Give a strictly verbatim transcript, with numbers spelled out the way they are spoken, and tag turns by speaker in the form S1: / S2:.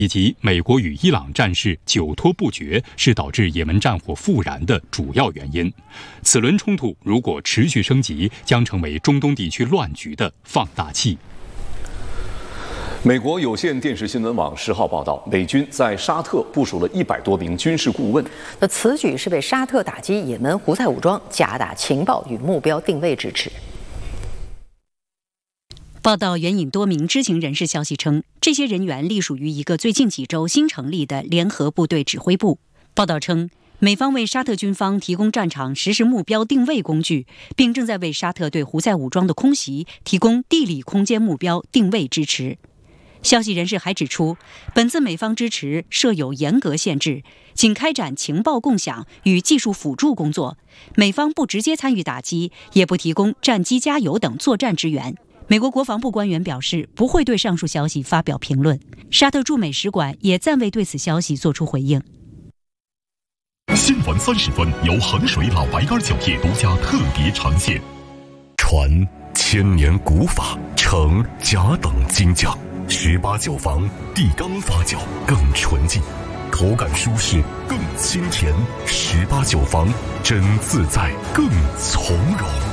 S1: 以及美国与伊朗战事久拖不决是导致也门战火复燃的主要原因。此轮冲突如果持续升级，将成为中东地区乱局的放大器。
S2: 美国有线电视新闻网十号报道，美军在沙特部署了一百多名军事顾问。
S3: 那此举是被沙特打击也门胡塞武装，加大情报与目标定位支持。
S4: 报道援引多名知情人士消息称，这些人员隶属于一个最近几周新成立的联合部队指挥部。报道称，美方为沙特军方提供战场实时目标定位工具，并正在为沙特对胡塞武装的空袭提供地理空间目标定位支持。消息人士还指出，本次美方支持设有严格限制，仅开展情报共享与技术辅助工作，美方不直接参与打击，也不提供战机加油等作战支援。美国国防部官员表示，不会对上述消息发表评论。沙特驻美使馆也暂未对此消息作出回应。
S5: 新闻三十分由衡水老白干酒业独家特别呈现。传千年古法，承甲等精匠，十八酒坊地缸发酵更纯净，口感舒适更清甜。十八酒坊真自在更从容。